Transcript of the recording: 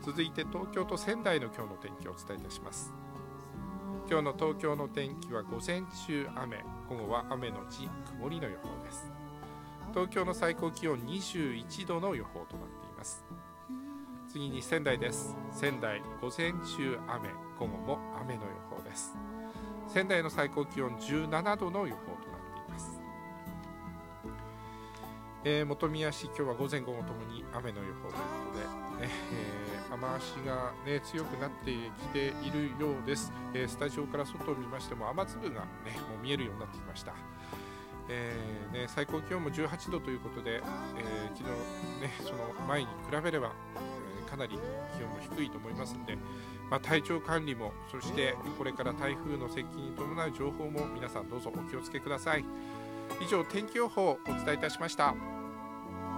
続いて東京と仙台の今日の天気をお伝えいたします。今日の東京の天気は午前中雨、午後は雨のち曇りの予報です。東京の最高気温21度の予報となっています。次に仙台です。仙台午前中雨、午後も雨の予報です。仙台の最高気温17度の予報となっています。本宮市今日は午前午後ともに雨の予報ということで、雨足が、強くなってきているようです。スタジオから外を見ましても雨粒が、もう見えるようになってきました。最高気温も18度ということで、昨日、その前に比べれば、かなり気温も低いと思いますので、体調管理も、そしてこれから台風の接近に伴う情報も皆さんどうぞお気をつけください。以上、天気予報をお伝えいたしました。